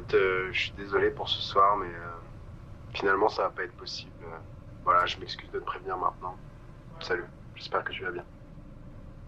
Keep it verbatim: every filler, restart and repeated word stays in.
écoute, euh, je suis désolé pour ce soir, mais euh, finalement, ça va pas être possible. Euh, voilà, je m'excuse de te prévenir maintenant. Salut, j'espère que tu vas bien.